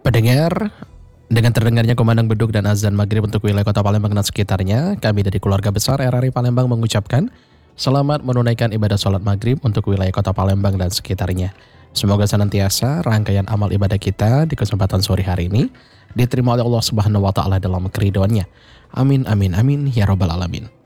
Pendengar, dengan terdengarnya kumandang beduk dan azan maghrib untuk wilayah kota Palembang dan sekitarnya, kami dari keluarga besar RRI Palembang mengucapkan selamat menunaikan ibadah sholat maghrib untuk wilayah kota Palembang dan sekitarnya. Semoga senantiasa rangkaian amal ibadah kita di kesempatan sore hari ini diterima oleh Allah Subhanahu wa Ta'ala dalam keridhoannya. Amin, amin, amin, ya Rabbal 'Alamin.